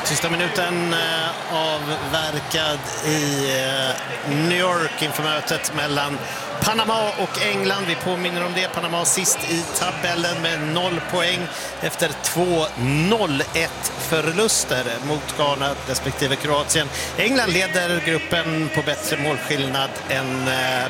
Sista minuten avverkad i New York inför mötet mellan Panama och England. Vi påminner om det. Panama sist i tabellen med 0 poäng efter 2-0-1 förluster mot Ghana respektive Kroatien. England leder gruppen på bättre målskillnad än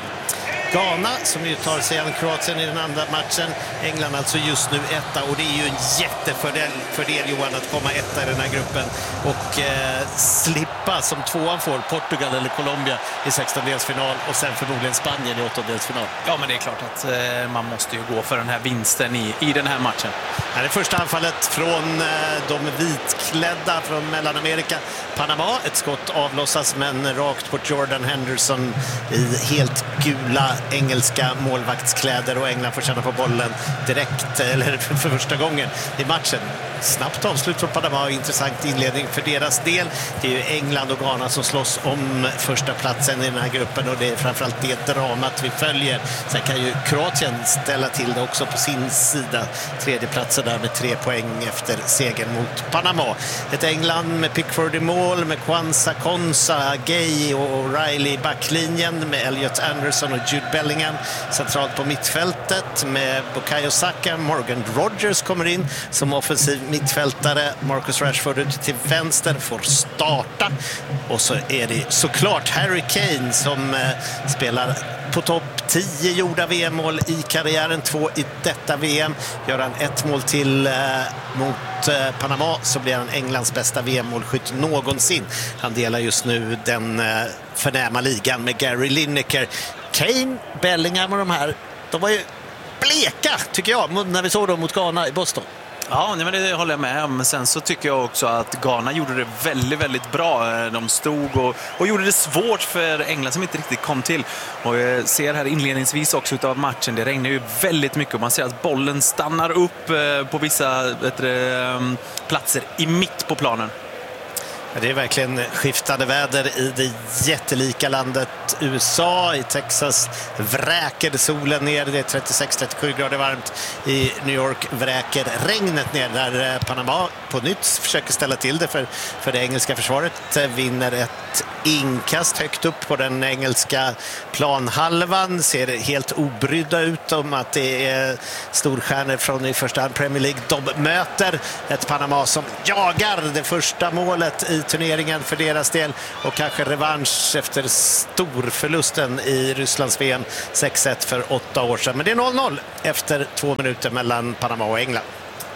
Ghana, som ju tar sig an Kroatien i den andra matchen. England alltså just nu etta, och det är ju en jättefördel Johan att komma etta i den här gruppen och slippa som tvåan får Portugal eller Colombia i 16-delsfinal och sen förmodligen Spanien i 8-delsfinal. Ja, men det är klart att man måste ju gå för den här vinsten i den här matchen. Här är första anfallet från de vitklädda från Mellanamerika. Panama, ett skott avlossas men rakt på Jordan Henderson i helt gula engelska målvaktskläder, och England får känna på bollen direkt, eller för första gången i matchen. Snabbt avslut från Panama, intressant inledning för deras del. Det är ju England och Ghana som slåss om första platsen i den här gruppen, och det är framförallt det dramat vi följer. Sen kan ju Kroatien ställa till det också på sin sida. Tredje platsen där med 3 poäng efter segern mot Panama. Ett England med Pickford i mål, med Kwanza, Konsa, Gay och Riley i backlinjen, med Elliot Anderson och Jude Bellingham centralt på mittfältet, med Bukayo Saka. Morgan Rogers kommer in som offensiv mittfältare. Marcus Rashford ute till vänster får starta, och så är det såklart Harry Kane som spelar på topp. 10 gjorda VM-mål i karriären, 2 i detta VM. Gör han 1 mål till mot Panama, så blir han Englands bästa VM-målskytt någonsin. Han delar just nu den förnäma ligan med Gary Lineker. Kane, Bellingham och de här, de var ju bleka tycker jag när vi såg dem mot Ghana i Boston. Ja, men det håller jag med om. Sen så tycker jag också att Ghana gjorde det väldigt, väldigt bra. De stod och gjorde det svårt för England som inte riktigt kom till. Och jag ser här inledningsvis också utav matchen, det regnar ju väldigt mycket och man ser att bollen stannar upp på vissa platser i mitt på planen. Det är verkligen skiftande väder i det jättelika landet USA. I Texas vräker solen ner. Det är 36-37 grader varmt. I New York vräker regnet ner, där Panama på nytt försöker ställa till det för det engelska försvaret. Vinner ett inkast högt upp på den engelska planhalvan. Ser helt obrydda ut om att det är storstjärnor från i första hand Premier League. De möter ett Panama som jagar det första målet i turneringen för deras del, och kanske revansch efter storförlusten i Rysslands VM 6-1 för 8 år sedan. Men det är 0-0 efter 2 minuter mellan Panama och England.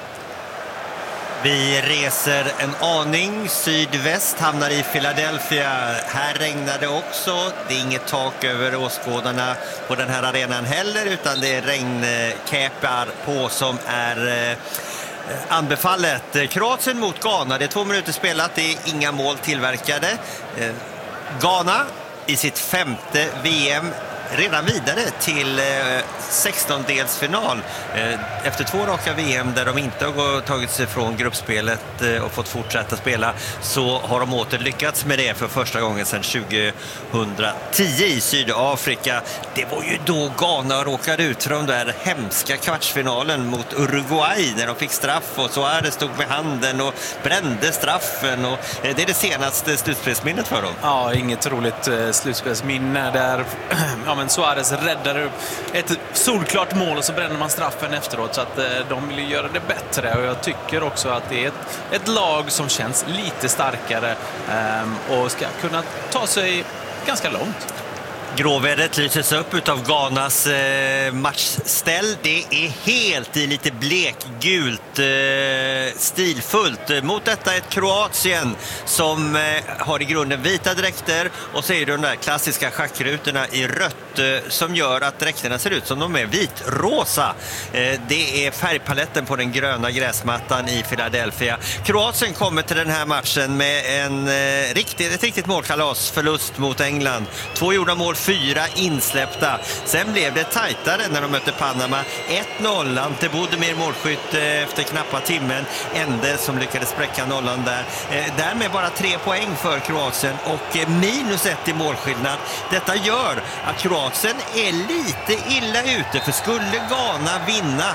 Vi reser en aning sydväst, hamnar i Philadelphia. Här regnar det också. Det är inget tak över åskådarna på den här arenan heller, utan det är regnkäpar på som är anbefallet. Kroatien mot Ghana. Det är 2 minuter spelat, det är inga mål tillverkade. Ghana i sitt 5:e VM redan vidare till 16-delsfinal efter 2 raka VM där de inte har tagit sig från gruppspelet och fått fortsätta spela, så har de åter lyckats med det för första gången sedan 2010 i Sydafrika. Det var ju då Ghana råkade ut för de där hemska kvartsfinalen mot Uruguay när de fick straff och Suarez stod med handen och brände straffen, och det är det senaste slutspelsminnet för dem. Ja, inget roligt slutspelsminne där. Ja, men Suarez räddade upp ett solklart mål och så bränner man straffen efteråt, så att de vill göra det bättre, och jag tycker också att det är ett lag som känns lite starkare och ska kunna ta sig ganska långt. Gråvädret lyses upp av Ghanas matchställ. Det är helt i lite blekgult, stilfullt. Mot detta ett Kroatien som har i grunden vita dräkter, och så är det de där klassiska schackrutorna i rött som gör att dräkterna ser ut som de är vitrosa. Det är färgpaletten på den gröna gräsmattan i Philadelphia. Kroatien kommer till den här matchen med ett riktigt målkalas, förlust mot England. 2 gjorda mål, 4 insläppta. Sen blev det tajtare när de mötte Panama. 1-0, Ante Budimir målskytt efter knappa timmen. ände som lyckades spräcka nollan där. Därmed bara 3 poäng för Kroatien och -1 i målskillnad. Detta gör att Kroatien är lite illa ute, för skulle Ghana vinna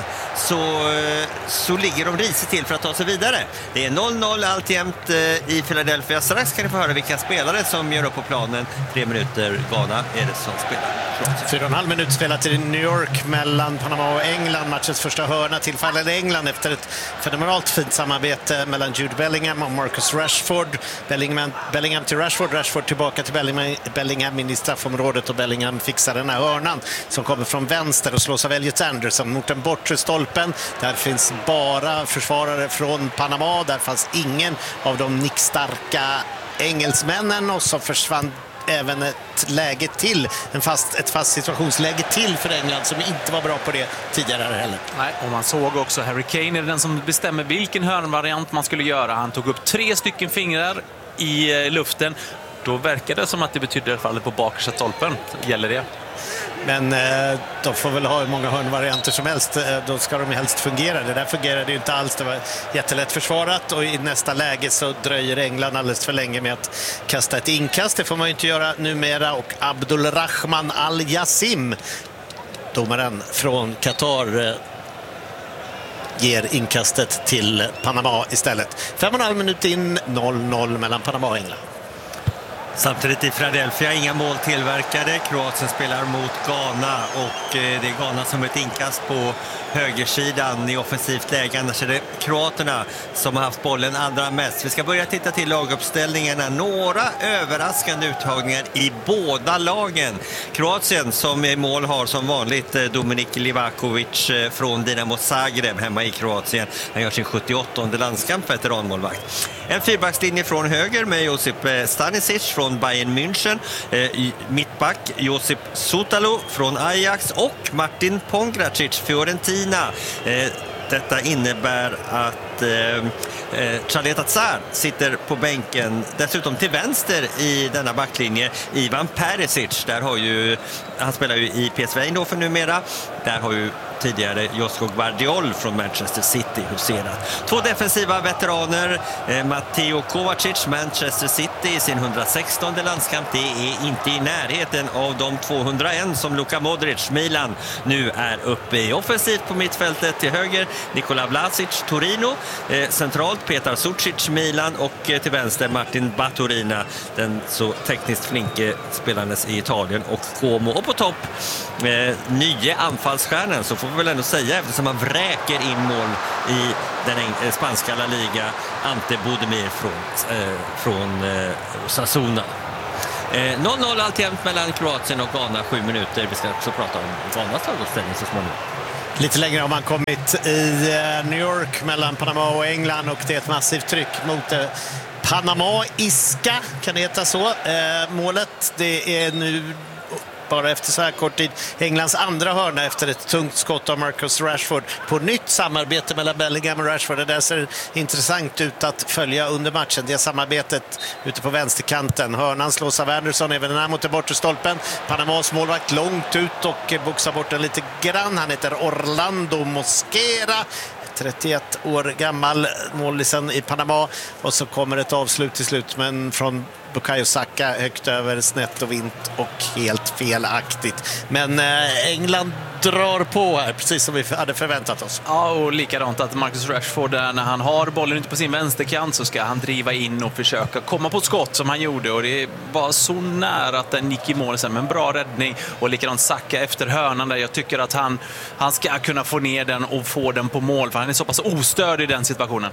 så ligger de risigt till för att ta sig vidare. Det är 0-0 alltjämt i Philadelphia. Strax kan ni få höra vilka spelare som gör upp på planen. 3 minuter Ghana är det som spelar. 4,5 minuter spelat i New York mellan Panama och England. Matchens första hörna tillfaller England efter ett fenomenalt fint samarbete mellan Jude Bellingham och Marcus Rashford. Bellingham till Rashford tillbaka till Bellingham in i straffområdet, och Bellingham fixar den här hörnan som kommer från vänster och slås av Elliot Anderson mot den bortre stolpen. Där finns bara försvarare från Panama. Där fanns ingen av de nickstarka engelsmännen, och så försvann även ett läge till, ett fast situationsläge till för England som inte var bra på det tidigare heller. Nej, och man såg också Harry Kane är den som bestämmer vilken hörnvariant man skulle göra. Han tog upp 3 stycken fingrar i luften. Då verkar det som att det betyder fallet på bakersta stolpen. Gäller det? Men de får väl ha hur många hörnvarianter som helst. Då ska de helst fungera. Det där fungerade ju inte alls. Det var jättelätt försvarat, och i nästa läge så dröjer England alldeles för länge med att kasta ett inkast. Det får man ju inte göra numera, och Abdulrahman Al-Yassim, domaren från Qatar, ger inkastet till Panama istället. 5,5 minuter in, 0-0 mellan Panama och England. Samtidigt i Philadelphia inga mål tillverkade. Kroatien spelar mot Ghana, och det är Ghana som ett inkast på högersidan i offensivt läge. Annars är det kroaterna som har haft bollen allra mest. Vi ska börja titta till laguppställningarna. Några överraskande uttagningar i båda lagen. Kroatien som i mål har som vanligt Dominik Livakovic från Dinamo Zagreb hemma i Kroatien. Han gör sin 78:e landskamp, veteranmålvakt. En fyrbackslinje från höger med Josip Stanisic från Bayern München, mittback Josip Sutalo från Ajax och Martin Pongracic, Fiorentina. Detta innebär att Chaleta Tsar sitter på bänken. Dessutom till vänster i denna backlinje Ivan Perisic. Han spelar ju i PSV Eindhoven numera. Där har ju tidigare Josko Gvardiol från Manchester City huserat. 2 defensiva veteraner, Matteo Kovacic, Manchester City i sin 116:e landskamp. Det är inte i närheten av de 201 som Luka Modric, Milan, nu är uppe i. Offensivt på mittfältet till höger Nikola Vlasic, Torino, centralt Petar Sucic, Milan, och till vänster Martin Baturina, den så tekniskt flinke spelandes i Italien, och Como. Och på topp nye anfallsstjärnan, så får vi väl ändå säga, eftersom man vräker in mål i den spanska La Liga, Ante Budimir från Osasuna. 0-0 alltjämt mellan Kroatien och Ghana, 7 minuter. Vi ska också prata om Ghanas laguppställning så småningom. Lite längre har man kommit i New York mellan Panama och England, och det är ett massivt tryck mot Panamaiska, kan det heta så. Målet, det är nu bara efter så här kort tid Englands andra hörna efter ett tungt skott av Marcus Rashford. På nytt samarbete mellan Bellingham och Rashford. Det där ser intressant ut att följa under matchen. Det samarbetet ute på vänsterkanten. Hörnan slås av Anderson även den här mot den bortre stolpen. Panamas målvakt långt ut och boxar bort den lite grann. Han heter Orlando Mosquera. 31 år gammal, målisen i Panama, och så kommer ett avslut till slut, men från Bukayo Saka högt över, snett och vint och helt felaktigt. Men England drar på här, precis som vi hade förväntat oss. Ja, och likadant att Marcus Rashford, när han har bollen ute på sin vänsterkant, så ska han driva in och försöka komma på ett skott som han gjorde, och det var så nära att den gick i mål sen, men bra räddning. Och likadant Saka efter hörnan där. Jag tycker att han ska kunna få ner den och få den på mål, för han är så pass ostörd i den situationen.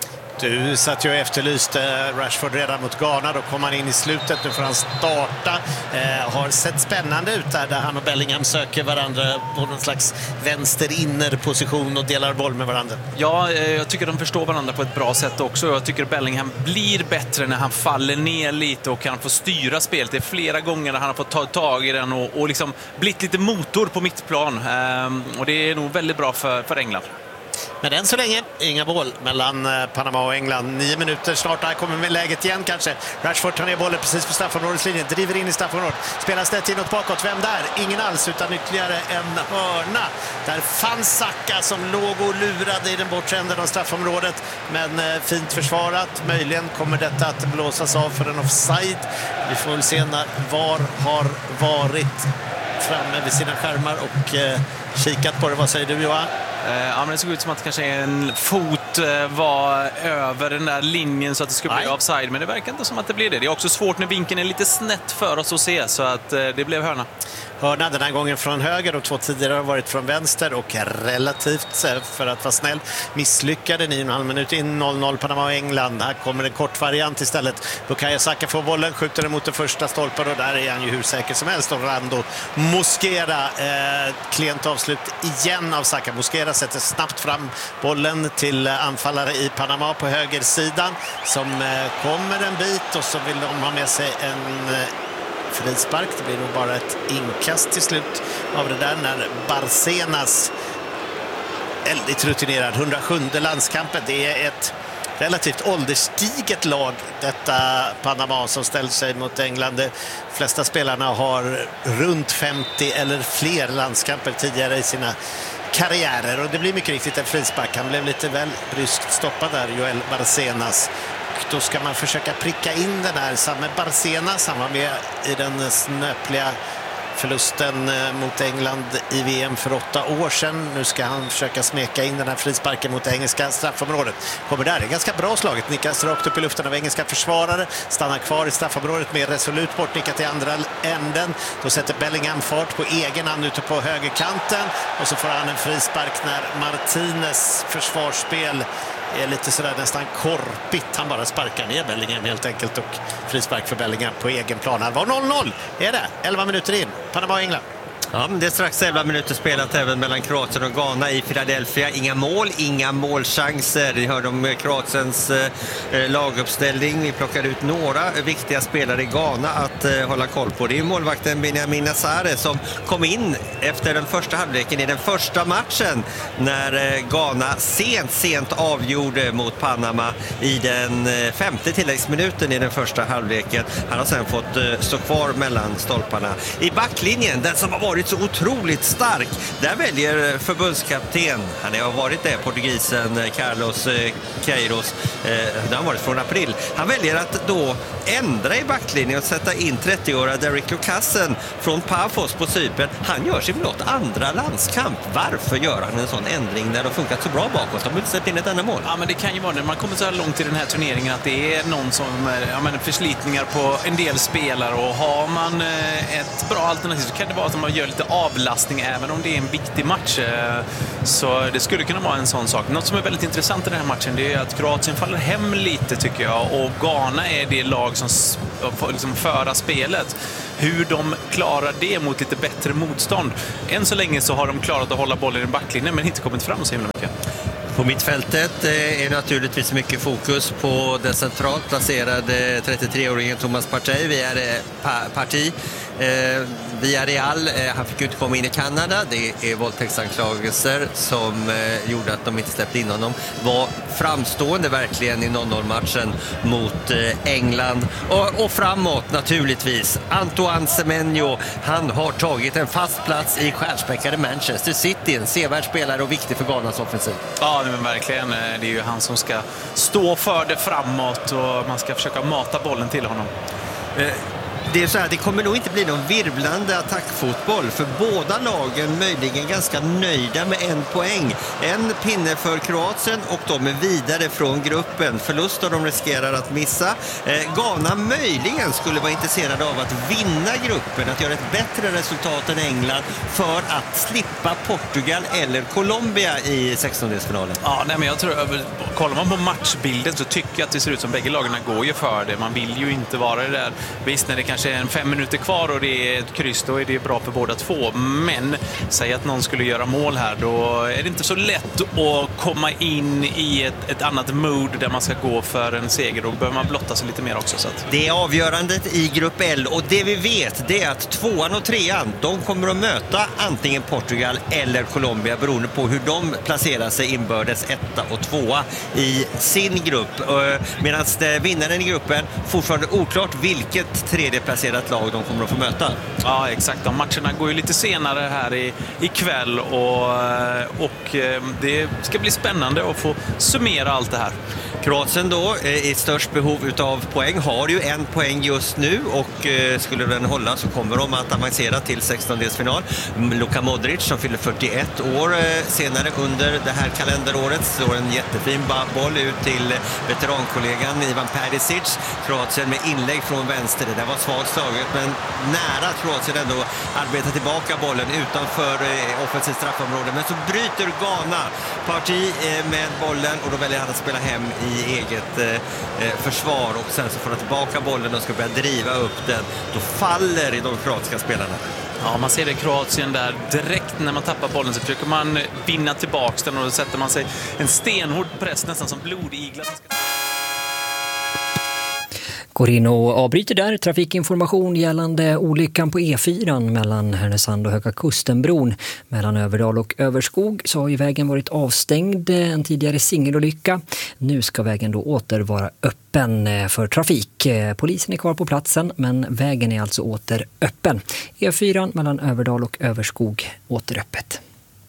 Du satt ju och efterlyste Rashford redan mot Ghana. Då kom han in i slutet. Nu får han starta. Har sett spännande ut där han och Bellingham söker varandra på någon slags vänster-inner-position och delar boll med varandra. Ja, jag tycker de förstår varandra på ett bra sätt också. Jag tycker Bellingham blir bättre när han faller ner lite och kan få styra spelet. Det är flera gånger när han har fått ta tag i den och liksom blivit lite motor på mittplan. Och det är nog väldigt bra för England. Men än så länge, inga mål mellan Panama och England. 9 minuter snart, här kommer med läget igen kanske. Rashford tar ner bollen precis på straffområdeslinjen, driver in i straffområdet. Spelar snett inåt bakåt, vem där? Ingen alls, utan ytterligare en hörna. Där fanns Saka som låg och lurade i den bortre änden av straffområdet. Men fint försvarat. Möjligen kommer detta att blåsas av för en offside. Vi får väl se när VAR har varit framme vid sina skärmar och kikat på det. Vad säger du, Johan? Ja, men det såg ut som att kanske en fot var över den där linjen så att det skulle bli offside, men det verkar inte som att det blir det. Det är också svårt när vinkeln är lite snett för oss att se, så att det blev hörna. Hörna den här gången från höger och 2 tidigare har varit från vänster och relativt, för att vara snäll, misslyckade 9,5 minuter in. 0-0 Panama och England. Här kommer en kort variant istället. Bukayo Saka får bollen, skjuter den mot den första stolpen och där är han ju hur säker som helst. Och Rando Mosquera, klent avslut igen av Saka. Mosquera sätter snabbt fram bollen till anfallare i Panama på högersidan som kommer en bit och så vill de ha med sig en frispark. Det blir nog bara ett inkast till slut av det där när Barcenas, väldigt rutinerad, 107:e landskampen. Det är ett relativt ålderstiget lag, detta Panama, som ställer sig mot England. De flesta spelarna har runt 50 eller fler landskamper tidigare i sina karriärer och det blir mycket riktigt en frispark. Han blev lite väl bryskt stoppad där, Joel Barcenas. Då ska man försöka pricka in den här samme Barcenas. Han var med i den snöpliga förlusten mot England i VM för 8 år sedan. Nu ska han försöka smeka in den här frisparken mot engelska straffområdet. Kommer där, det är ganska bra slaget. Nickas rakt upp i luften av engelska försvarare. Stannar kvar i straffområdet med resolut bort, nickat till andra änden. Då sätter Bellingham fart på egen hand ute på högerkanten. Och så får han en frispark när Martinez försvarsspel är lite sådär nästan korpigt. Han bara sparkar ner Bellingham helt enkelt och frispark för Bellingham på egen plan. Han var 0-0, är det? 11 minuter in. Panama och England. Ja, men det är strax 11 minuter spelat även mellan Kroatien och Ghana i Philadelphia. Inga mål, inga målchanser. Ni hörde om Kroatiens laguppställning. Vi plockar ut några viktiga spelare i Ghana att hålla koll på. Det är målvakten Benjamin Nazare som kom in efter den första halvleken i den första matchen när Ghana sent avgjorde mot Panama i den 5:e tilläggsminuten i den första halvleken. Han har sedan fått stå kvar mellan stolparna. I backlinjen, den som har varit så otroligt stark. Där väljer förbundskapten, han har varit det, portugisen Carlos Queiroz, det har varit från april. Han väljer att då ändra i backlinjen och sätta in 30-åriga Derek Lucassen från Pafos på Cypern. Han gör sig något andra landskamp. Varför gör han en sån ändring när det har funkat så bra bakåt? De har inte släppt in ett enda mål. Ja, men det kan ju vara när man kommer så här långt i den här turneringen att det är någon som förslitningar på en del spelare, och har man ett bra alternativ så kan det vara att man gör lite avlastning även om det är en viktig match. Så det skulle kunna vara en sån sak. Något som är väldigt intressant i den här matchen, det är att Kroatien faller hem lite tycker jag, och Ghana är det lag som får liksom föra spelet. Hur de klarar det mot lite bättre motstånd. Än så länge så har de klarat att hålla bollen i backlinjen men inte kommit fram så himla mycket. På mittfältet är naturligtvis mycket fokus på den centralt placerade 33-åringen Thomas Partey via Real. Han fick inte komma in i Kanada. Det är våldtäktsanklagelser som gjorde att de inte släppte in honom. Var framstående verkligen i 0-0-matchen mot England. Och framåt naturligtvis. Antoine Semenyo, han har tagit en fast plats i stjärnspäckade Manchester City. En sevärd spelare och viktig för Ghanas offensiv. Ja, men verkligen. Det är ju han som ska stå för det framåt och man ska försöka mata bollen till honom. Det är så här, det kommer nog inte bli någon virvlande attackfotboll för båda lagen möjligen ganska nöjda med 1 poäng. En pinne för Kroatien och de är vidare från gruppen. Förlust och de riskerar att missa. Ghana möjligen skulle vara intresserade av att vinna gruppen, att göra ett bättre resultat än England för att slippa Portugal eller Colombia i 16-delsfinalen. Ja, nej, men jag tror, kollar man på matchbilden så tycker jag att det ser ut som bägge lagarna går ju för det. Man vill ju inte vara det där. Visst, när det kanske är 5 minuter kvar och det är ett kryss, då är det bra för båda två. Men säg att någon skulle göra mål här, då är det inte så lätt att komma in i ett annat mood där man ska gå för en seger. Då behöver man blotta sig lite mer också. Så att... Det är avgörandet i grupp L, och det vi vet det är att 2:an och 3:an, de kommer att möta antingen Portugal eller Colombia beroende på hur de placerar sig inbördes 1 och 2 i sin grupp. Medan vinnaren i gruppen fortfarande oklart vilket tredjeplacerat lag de kommer att få möta. Ja, exakt. De matcherna går ju lite senare här ikväll och det ska bli spännande att få summera allt det här. Kroatien då i störst behov av poäng, har ju 1 poäng just nu, och skulle den hålla så kommer de att avancera till 16-delsfinal. Luka Modric som fyller 41 år senare under det här kalenderåret slår en jättefin boll ut till veterankollegan Ivan Perisic. Kroatien med inlägg från vänster, det där var svagt slaget, men nära Kroatien ändå arbetar tillbaka bollen utanför offensivt straffområde, men så bryter Ghana parti med bollen och då väljer han att spela hem i eget försvar, och sen så får han tillbaka bollen och ska börja driva upp den. Då faller de kroatiska spelarna. Ja, man ser det i Kroatien där direkt när man tappar bollen så försöker man vinna tillbaka den, och då sätter man sig en stenhård press nästan som blodiglar. Går in och avbryter där trafikinformation gällande olyckan på E4 mellan Härnösand och Höga Kustenbron. Mellan Överdal och Överskog så har ju vägen varit avstängd, en tidigare singelolycka. Nu ska vägen då åter vara öppen för trafik. Polisen är kvar på platsen, men vägen är alltså åter öppen. E4 mellan Överdal och Överskog åter öppet.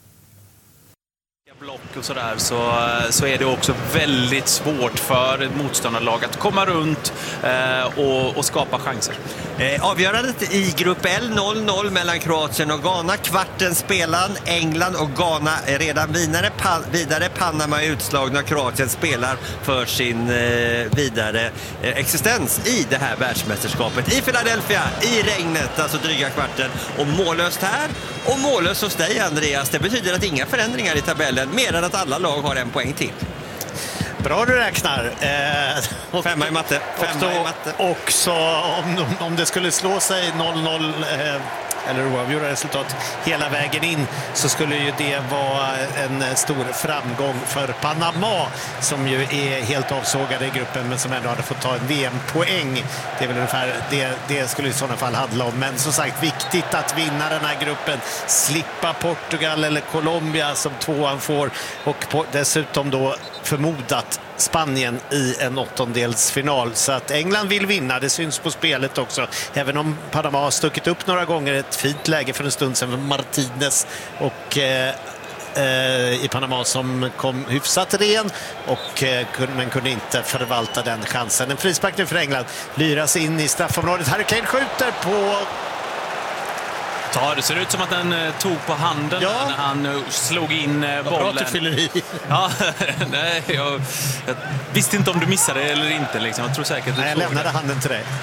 Block och sådär, så är det också väldigt svårt för ett motståndarlag att komma runt och skapa chanser. Avgörandet i grupp L 0-0 mellan Kroatien och Ghana. Kvarten spelan, England och Ghana är redan vidare. Panama är utslagna. Kroatien spelar för sin vidare existens i det här världsmästerskapet. I Philadelphia, i regnet, alltså dryga kvarten. Och mållöst här och mållöst hos dig, Andreas. Det betyder att inga förändringar i tabellen, mer än att alla lag har 1 poäng till. Bra du räknar. 5 i matte. Och så om det skulle slå sig 0-0 eller oavgjorda resultat hela vägen in, så skulle ju det vara en stor framgång för Panama, som ju är helt avsågade i gruppen men som ändå hade fått ta en VM-poäng. Det är väl ungefär det skulle i sådana fall handla om. Men som sagt, viktigt att vinna den här gruppen, slippa Portugal eller Colombia som 2:an får, och dessutom då förmodat Spanien i en 8-delsfinal. Så att England vill vinna, det syns på spelet också. Även om Panama har stuckit upp några gånger, ett fint läge för en stund sedan för Martinez och i Panama som kom hyfsat ren men kunde inte förvalta den chansen. En frispark nu för England, lyras in i straffområdet. Harry Kane skjuter på... Det ser ut som att den tog på handen när han slog in bollen. Bra att fyller i. Ja, nej, jag visste inte om du missade eller inte. Liksom. Jag tror säkert att jag lämnade handen till dig.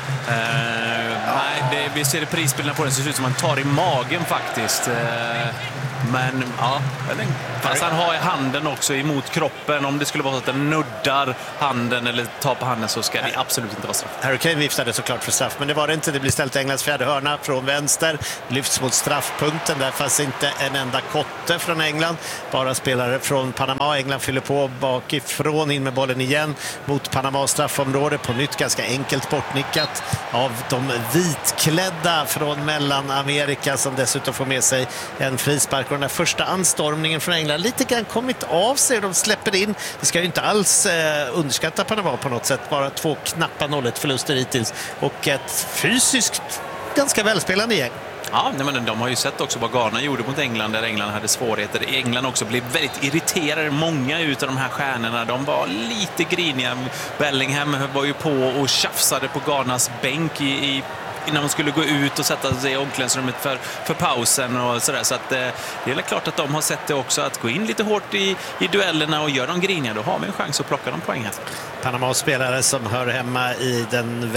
Nej, vi ser prisbilderna på den, så ser ut som att han tar i magen faktiskt. Men ja, fast han har i handen också emot kroppen. Om det skulle vara så att den nuddar handen eller tar på handen, så ska det absolut inte vara straff. Harry Kane viftade såklart för straff, men det var det inte. Det blir ställt Englands fjärde hörna från vänster. Lyfts mot straffpunkten. Där fanns inte en enda kotte från England. Bara spelare från Panama. England fyller på bakifrån, in med bollen igen mot Panama straffområde. På nytt ganska enkelt bortnickat av de vitklädda från Mellanamerika, som dessutom får med sig en frispark. Och den där första anstormningen från England lite grann kommit av sig. De släpper in. Det ska ju inte alls underskatta Panama på något sätt. Bara 2 knappa 0-1-förluster hittills. Och ett fysiskt ganska välspelande gäng. Ja, men de har ju sett också vad Ghana gjorde mot England, där England hade svårigheter. England också blev väldigt irriterade. Många utav de här stjärnorna, de var lite griniga. Bellingham var ju på och tjafsade på Ghanas bänk innan de skulle gå ut och sätta sig i omklädningsrummet för pausen och sådär. Så att det är klart att de har sett det också, att gå in lite hårt i duellerna och gör de griniga, då har vi en chans att plocka de poäng här. Panama spelare som hör hemma i den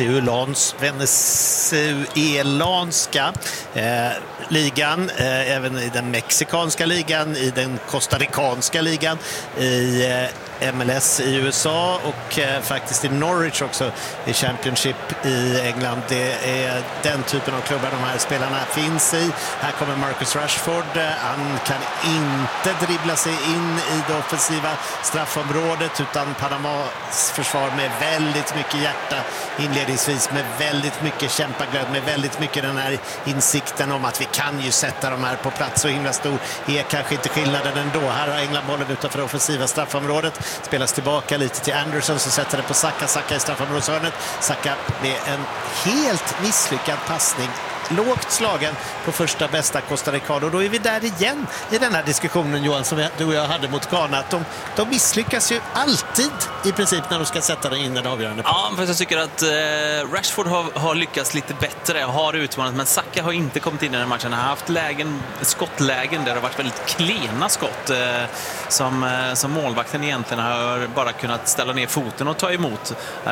venezuelanska ligan, även i den mexikanska ligan, i den costaricanska ligan, i MLS i USA och faktiskt i Norwich också i Championship i England. Det är den typen av klubbar de här spelarna finns i. Här kommer Marcus Rashford. Han kan inte dribbla sig in i det offensiva straffområdet, utan Panamas försvar med väldigt mycket hjärta inledningsvis, med väldigt mycket kämpaglöd, med väldigt mycket den här insikten om att vi kan ju sätta de här på plats, så himla stor är kanske inte skillnaden ändå. Här har England bollen utanför det offensiva straffområdet, spelas tillbaka lite till Anderson som sätter det på Saka i straffområdeshörnet. Saka med en helt misslyckad passning, lågt slagen på första bästa Costa Rica, och då är vi där igen i den här diskussionen, Johan, som du och jag hade mot Ghana, att de misslyckas ju alltid i princip när de ska sätta den in den avgörande. Ja, för jag tycker att Rashford har lyckats lite bättre, har utmanat, men Saka har inte kommit in i den här matchen. Han har haft skottlägen där det har varit väldigt klena skott som målvakten egentligen har bara kunnat ställa ner foten och ta emot.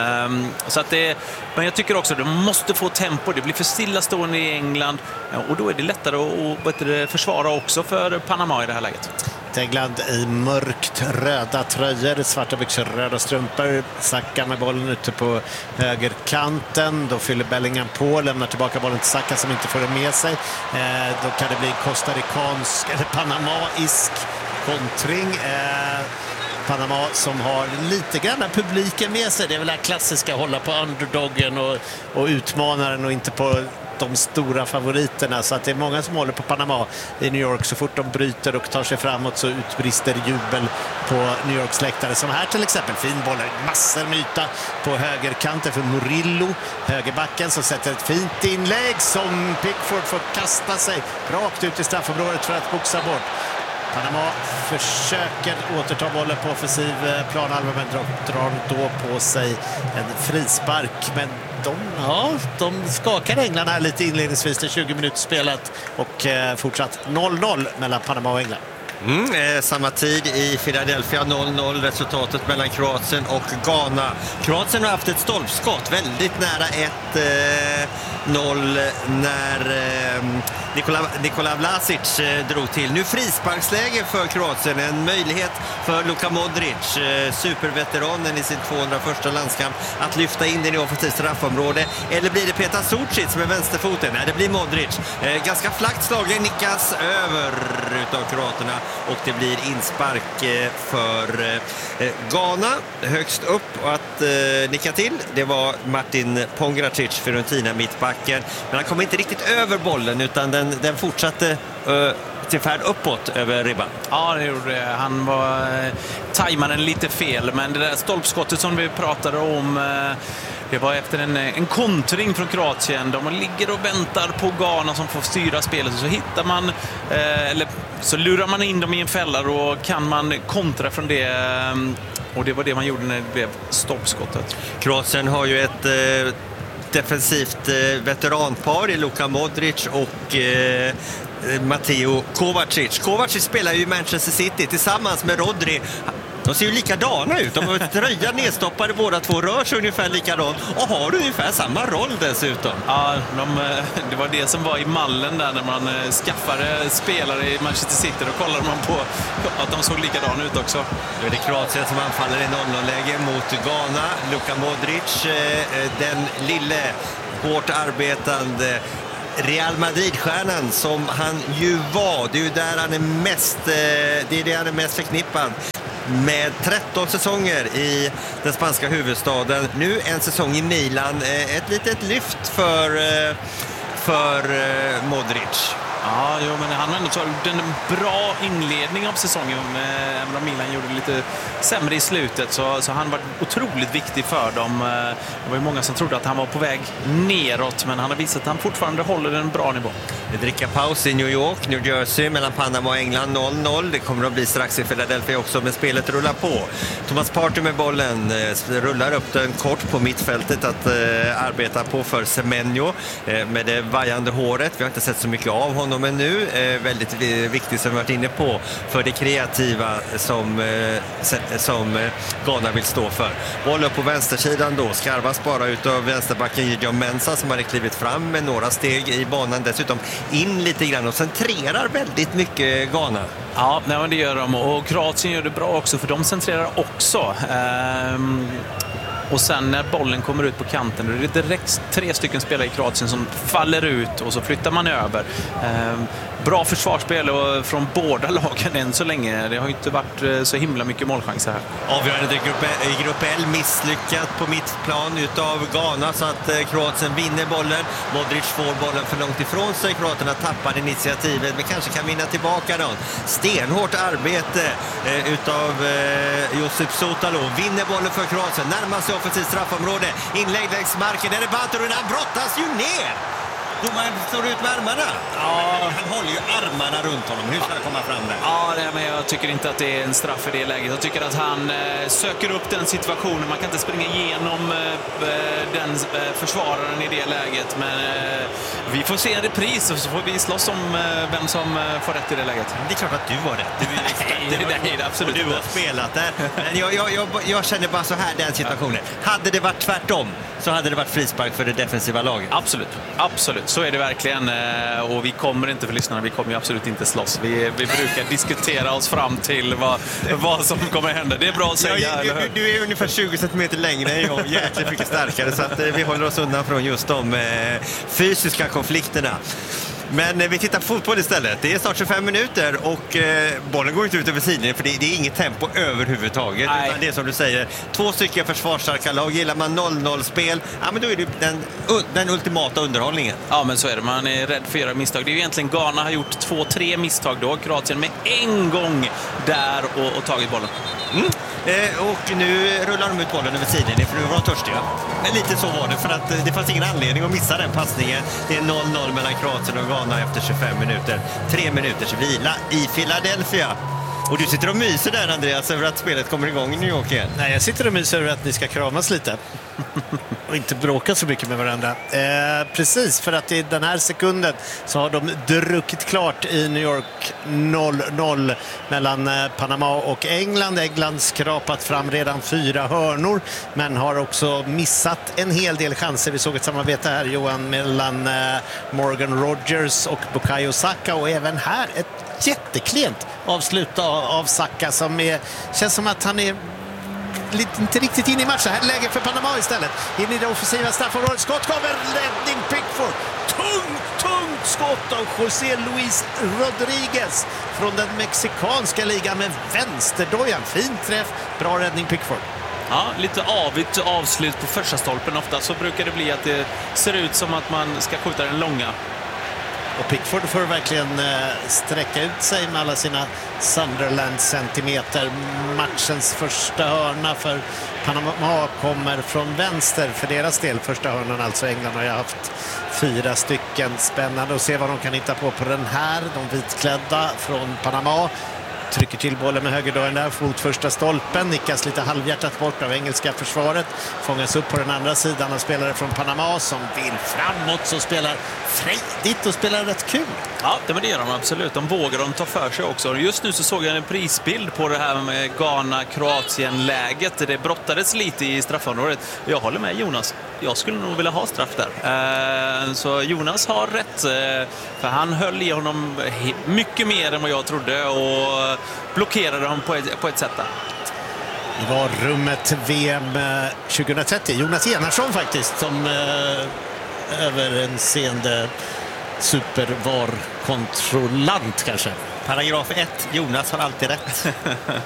Så att men jag tycker också att de måste få tempo, det blir för stillastående i England, och då är det lättare att försvara också för Panama i det här läget. England i mörkt röda tröjor, svarta byxor, röda strumpor. Saka med bollen ute på högerkanten. Då fyller Bellingham på, lämnar tillbaka bollen till Saka som inte får den med sig. Då kan det bli kostarikansk eller panamaisk kontring. Panama som har lite grann publiken med sig. Det är väl det klassiska, hålla på underdoggen och utmanaren och inte på de stora favoriterna, så att det är många som håller på Panama i New York. Så fort de bryter och tar sig framåt så utbrister jubel på New Yorks läktare, som här till exempel. Fin boll, massor med yta på högerkanten för Murillo, högerbacken, som sätter ett fint inlägg som Pickford får kasta sig rakt ut i straffområdet för att boxa bort. Panama försöker återta bollen på offensiv planhalva, men drar då på sig en frispark. Men de skakar England här lite inledningsvis, till 20 minuter spelat, och fortsatt 0-0 mellan Panama och England. Samma tid i Philadelphia, 0-0 resultatet mellan Kroatien och Ghana. Kroatien har haft ett stolpskott väldigt nära 1-0 när Nikola Vlasic drog till. Nu frisparksläge för Kroatien, en möjlighet för Luka Modric, superveteranen i sin 201 landskamp, att lyfta in den i offensivt straffområde. Eller blir det Petar Sucic med vänsterfoten? Nej, det blir Modric. Ganska flackt slagen, nickas över utav kroaterna, och det blir inspark för Ghana. Högst upp och att nicka till, det var Martin Pongracic, Fiorentina mittbacken. Men han kom inte riktigt över bollen, utan den fortsatte till färd uppåt över ribban. Ja, det gjorde det. Han var tajmade lite fel, men det där stolpskottet som vi pratade om, det var efter en kontring från Kroatien. De ligger och väntar på Ghana som får styra spelet, och så hittar man eller så lurar man in dem i en fälla, och kan man kontra från det, och det var det man gjorde när det blev stolpskottet. Kroatien har ju ett defensivt veteranpar i Luka Modric och Mateo Kovacic. Kovacic spelar ju i Manchester City tillsammans med Rodri. De ser ju likadana ut. De har tröja nedstoppade båda två, rör sig ungefär likadant och har ungefär samma roll dessutom. Ja, det var det som var i mallen där när man skaffade spelare i Manchester City. Då kollade man på att de såg likadana ut också. Nu är det Kroatien som anfaller i 0-0-läge mot Ghana. Luka Modric, den lille hårt arbetande Real Madrid-stjärnan som han ju var. Det är ju där han är mest, det är det han är mest förknippad med. 13 säsonger i den spanska huvudstaden. Nu en säsong i Milan. Ett litet lyft för Modric. Ja, men han har ändå tagit en bra inledning av säsongen. Även om Milan gjorde lite sämre i slutet, så han var otroligt viktig för dem. Det var ju många som trodde att han var på väg neråt, men han har visat att han fortfarande håller en bra nivå. Det dricker paus i New York, New Jersey mellan Panama och England 0-0. Det kommer att bli strax i Philadelphia också, men spelet rullar på. Thomas Partey med bollen rullar upp den kort på mittfältet att arbeta på för Semenyo med det vajande håret. Vi har inte sett så mycket av honom honom ännu. Väldigt viktigt som vi varit inne på för det kreativa som Ghana vill stå för. Boll upp på vänstersidan då. Skarvas bara utav vänsterbacken Gideon Mensah som hade klivit fram med några steg i banan. Dessutom in lite grann och centrerar väldigt mycket Ghana. Ja, men det gör de. Och Kroatien gör det bra också, för de centrerar också. Och sen när bollen kommer ut på kanten, då är det direkt 3 stycken spelare i Kroatien som faller ut och så flyttar man över. Bra försvarsspel och från båda lagen än så länge. Det har ju inte varit så himla mycket målchanser här. Avgörande i grupp L, misslyckat på mittplan utav Ghana så att Kroatien vinner bollen. Modric får bollen för långt ifrån sig. Kroaterna tappar initiativet men kanske kan vinna tillbaka då. Stenhårt arbete utav Josip Sotalo. Vinner bollen för Kroatien. Närmar sig offensivt straffområde. Inlägg längs marken. Där är Bantorun. Han brottas ju ner. Domaren står ut med armarna. Ja. Han håller ju armarna runt honom. Hur ska det komma fram där? Ja, men jag tycker inte att det är en straff i det läget. Jag tycker att han söker upp den situationen. Man kan inte springa igenom den försvararen i det läget. Men vi får se en repris och så får vi slåss om vem som får rätt i det läget. Det är klart att du var rätt. Nej, det absolut. Och du har spelat där. Men jag känner bara så här den situationen. Hade det varit tvärtom så hade det varit frispark för det defensiva laget. Absolut. Så är det verkligen. Och vi kommer inte, för lyssnarna, vi kommer ju absolut inte slåss. Vi brukar diskutera oss fram till vad som kommer att hända. Det är bra att säga. Du är ungefär 20 cm längre än jag, jäkligt mycket starkare. Så att vi håller oss undan från just de fysiska konflikterna. Men vi tittar på fotboll istället. Det är snart 25 minuter och bollen går inte ut över sidlinjen för det är inget tempo överhuvudtaget. Utan det är som du säger, 2 stycken försvarsstarka lag. Gillar man 0-0-spel, ja men då är det den ultimata underhållningen. Ja, men så är det. Man är rädd för att göra misstag. Det är ju egentligen Ghana har gjort 2-3 misstag då. Kroatien med en gång där och tagit bollen. Och nu rullar de ut bollen över sidlinjen för nu var de törstiga. Men lite så var det, för att det fanns ingen anledning att missa den passningen. Det är 0-0 mellan Kroatien och Ghana efter 25 minuter. 3 minuters vila i Philadelphia. Och du sitter och myser där, Andreas, över att spelet kommer igång i New York igen. Nej, jag sitter och myser över att ni ska kramas lite. Och inte bråka så mycket med varandra. Precis, för att i den här sekunden så har de druckit klart i New York 0-0 mellan Panama och England. England skrapat fram redan 4 hörnor, men har också missat en hel del chanser. Vi såg ett samarbete här, Johan, mellan Morgan Rogers och Bukayo Saka, och även här ett jätteklent avslut av Saka som känns som att han är inte riktigt in i matchen. Här läge för Panama istället. In i det offensiva straffområdet. Skott kommer, räddning Pickford. Tungt skott av José Luis Rodriguez från den mexikanska ligan med vänsterdojan. Fin träff, bra räddning Pickford. Ja, lite avigt avslut på första stolpen. Ofta så brukar det bli att det ser ut som att man ska skjuta den långa. Och Pickford får verkligen sträcka ut sig med alla sina Sunderland-centimeter. Matchens första hörna för Panama kommer från vänster för deras del. Första hörnan, alltså England, har ju haft 4 stycken. Spännande att se vad de kan hitta på den här. De vitklädda från Panama trycker till bollen med högerdojan där, fot första stolpen, nickas lite halvhjärtat bort av engelska försvaret, fångas upp på den andra sidan av spelare från Panama som vill framåt, så spelar frejdigt och spelar rätt kul. Ja, det gör de absolut. De vågar ta för sig också. Just nu så såg jag en prisbild på det här med Ghana-Kroatien-läget. Det brottades lite i straffområdet. Jag håller med Jonas. Jag skulle nog vilja ha straff där. Så Jonas har rätt. För han höll i honom mycket mer än vad jag trodde och blockerade honom på ett sätt där. Det var rummet VM 2030. Jonas Enarsson faktiskt som överseende supervar-kontrollant kanske. Paragraf 1. Jonas har alltid rätt.